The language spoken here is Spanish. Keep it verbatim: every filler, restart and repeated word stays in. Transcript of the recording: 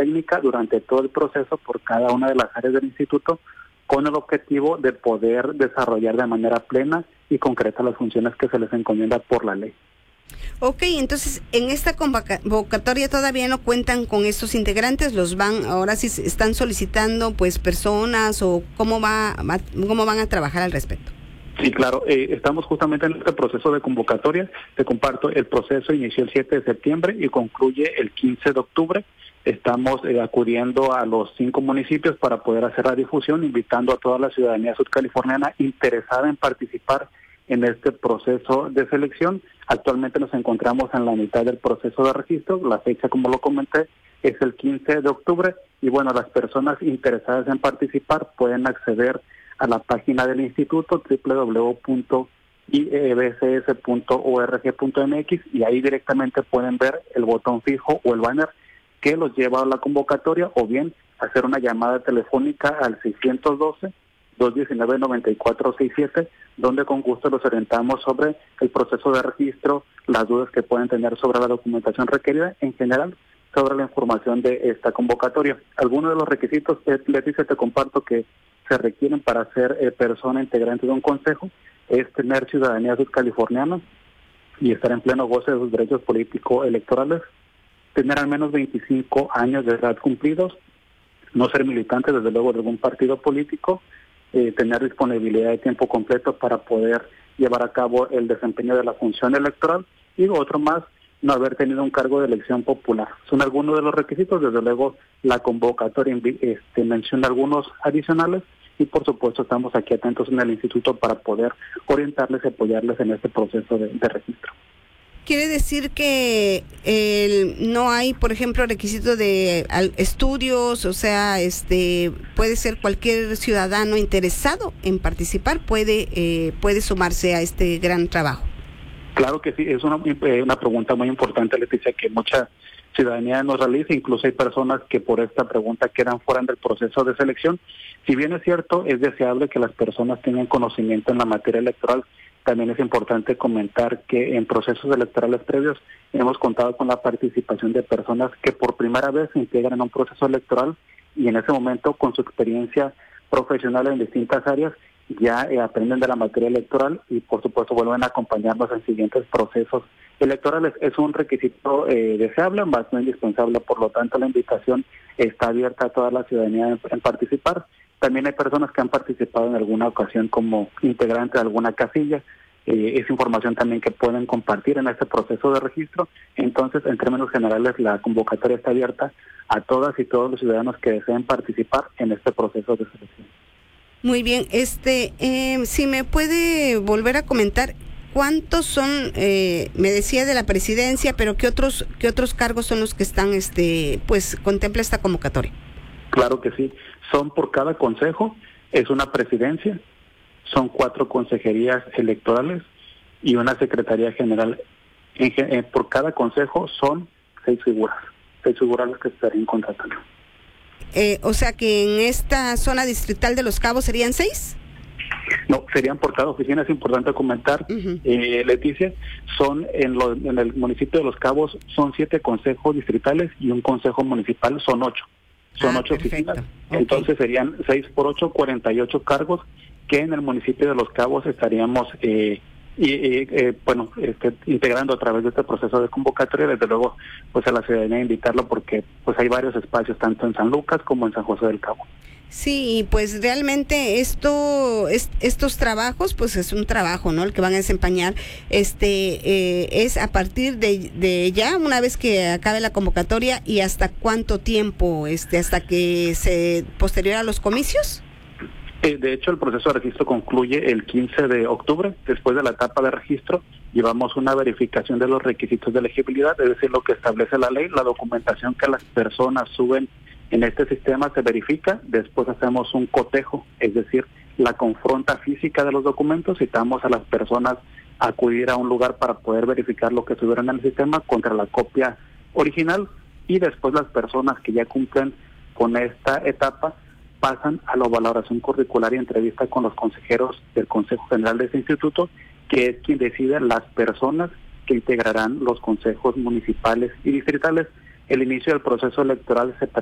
técnica durante todo el proceso por cada una de las áreas del instituto, con el objetivo de poder desarrollar de manera plena y concreta las funciones que se les encomienda por la ley. Ok, entonces en esta convocatoria todavía no cuentan con estos integrantes, los van, ahora sí están solicitando pues personas o cómo va, va cómo van a trabajar al respecto. Sí, claro, eh, estamos justamente en este proceso de convocatoria. Te comparto, el proceso inició el siete de septiembre y concluye el quince de octubre. Estamos eh, acudiendo a los cinco municipios para poder hacer la difusión, invitando a toda la ciudadanía sudcaliforniana interesada en participar en este proceso de selección. Actualmente nos encontramos en la mitad del proceso de registro. La fecha, como lo comenté, es el quince de octubre y bueno, las personas interesadas en participar pueden acceder a la página del instituto doble u doble u doble u punto i e b c s punto org punto m x y ahí directamente pueden ver el botón fijo o el banner que los lleva a la convocatoria, o bien hacer una llamada telefónica al seiscientos doce, dos diecinueve, noventa y cuatro sesenta y siete, donde con gusto los orientamos sobre el proceso de registro, las dudas que pueden tener sobre la documentación requerida, en general sobre la información de esta convocatoria. Algunos de los requisitos, Leticia, te comparto que se requieren para ser eh, persona integrante de un consejo, es tener ciudadanía sudcaliforniana y estar en pleno goce de sus derechos políticos electorales, tener al menos veinticinco años de edad cumplidos, no ser militante desde luego de algún partido político, eh, tener disponibilidad de tiempo completo para poder llevar a cabo el desempeño de la función electoral y otro más, no haber tenido un cargo de elección popular. Son algunos de los requisitos, desde luego la convocatoria este, menciona algunos adicionales y por supuesto estamos aquí atentos en el instituto para poder orientarles y apoyarles en este proceso de, de registro. ¿Quiere decir que eh, no hay, por ejemplo, requisito de al, estudios? O sea, este puede ser cualquier ciudadano interesado en participar, puede eh, puede sumarse a este gran trabajo. Claro que sí, es una, una pregunta muy importante, Leticia, que mucha ciudadanía nos realiza, incluso hay personas que por esta pregunta quedan fuera del proceso de selección. Si bien es cierto, es deseable que las personas tengan conocimiento en la materia electoral, también es importante comentar que en procesos electorales previos hemos contado con la participación de personas que por primera vez se integran en un proceso electoral y en ese momento con su experiencia profesional en distintas áreas ya eh, aprenden de la materia electoral y por supuesto vuelven a acompañarnos en siguientes procesos electorales. Es un requisito eh, deseable, más no indispensable, por lo tanto la invitación está abierta a toda la ciudadanía en, en participar. También hay personas que han participado en alguna ocasión como integrante de alguna casilla. Eh, es información también que pueden compartir en este proceso de registro. Entonces, en términos generales, la convocatoria está abierta a todas y todos los ciudadanos que deseen participar en este proceso de selección. Muy bien, este, eh, si me puede volver a comentar cuántos son, eh, me decía de la presidencia, pero qué otros, qué otros cargos son los que están, este, pues, contempla esta convocatoria. Claro que sí, son por cada consejo, es una presidencia, son cuatro consejerías electorales y una secretaría general. En, eh, por cada consejo son seis figuras, seis figuras las que se estarían contratando. Eh, o sea que en esta zona distrital de Los Cabos serían seis. No, serían por cada oficina, es importante comentar, uh-huh. eh, Leticia, son en, lo, en el municipio de Los Cabos son siete consejos distritales y un consejo municipal, son ocho. Son ah, ocho perfecto. Oficinas, okay. Entonces serían seis por ocho, cuarenta y ocho cargos que en el municipio de Los Cabos estaríamos eh, y, y eh, bueno este, integrando a través de este proceso de convocatoria. Desde luego pues a la ciudadanía invitarlo porque pues hay varios espacios tanto en San Lucas como en San José del Cabo. Sí, pues realmente esto, es, estos trabajos, pues es un trabajo, ¿no? El que van a desempeñar, este, eh, es a partir de, de ya, una vez que acabe la convocatoria, y hasta cuánto tiempo, este, hasta que se posterior a los comicios. Eh, de hecho, el proceso de registro concluye el quince de octubre. Después de la etapa de registro, llevamos una verificación de los requisitos de elegibilidad, es decir, lo que establece la ley, la documentación que las personas suben en este sistema se verifica, después hacemos un cotejo, es decir, la confronta física de los documentos, citamos a las personas a acudir a un lugar para poder verificar lo que subieron en el sistema contra la copia original y después las personas que ya cumplen con esta etapa pasan a la valoración curricular y entrevista con los consejeros del Consejo General de ese instituto, que es quien decide las personas que integrarán los consejos municipales y distritales. El inicio del proceso electoral se